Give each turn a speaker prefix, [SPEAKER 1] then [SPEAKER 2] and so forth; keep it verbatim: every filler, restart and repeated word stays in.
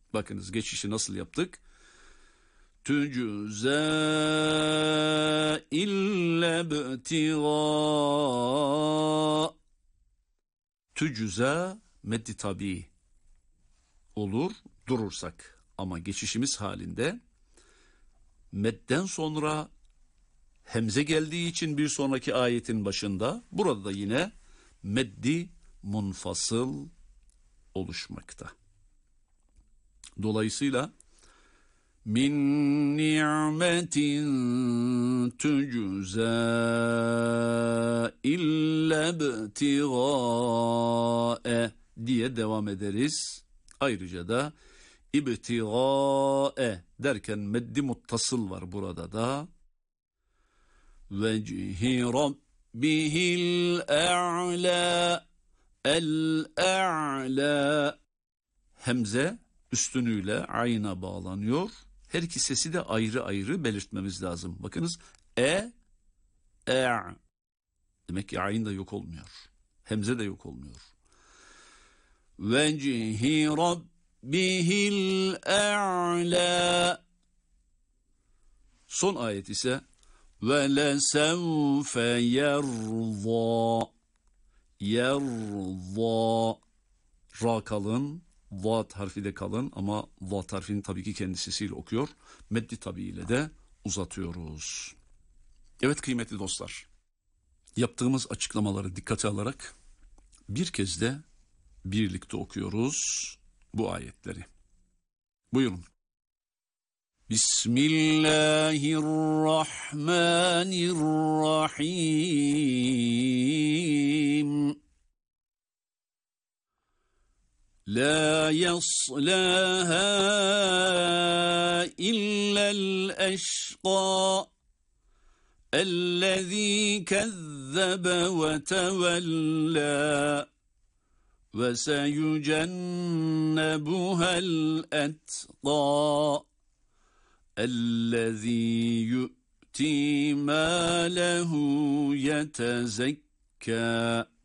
[SPEAKER 1] Bakınız geçişi nasıl yaptık? Tücüze ille b'tiga. Tücüze meddi tabi olur durursak. Ama geçişimiz halinde medden sonra hemze geldiği için bir sonraki ayetin başında burada da yine meddi munfasıl oluşmakta. Dolayısıyla min ni'metin tücüza illa b'tigae diye devam ederiz. Ayrıca da ibtigae derken meddi muttasıl var burada da. Vecihi rabbihil a'la, el-a'la. Hemze üstünüyle ayna bağlanıyor. Her iki sesi de ayrı ayrı belirtmemiz lazım. Bakınız e, e. Demek ki ayn da yok olmuyor. Hemze de yok olmuyor. Vecihi rabbihil a'la. Son ayet ise ve lesevfe yerza. Yerza. Ra kalın, vat harfi de kalın ama vat harfini tabii ki kendisiyle okuyor. Meddi tabiiyle de uzatıyoruz. Evet kıymetli dostlar, yaptığımız açıklamaları dikkate alarak bir kez de birlikte okuyoruz bu ayetleri. Buyurun. Bismillahirrahmanirrahim. La yaslaha illa'l eşqa ellezî kezzebe ve tevellâ ve seyucennebuhel etqâ ellezî yu'tî mâlehu yetezekkâ.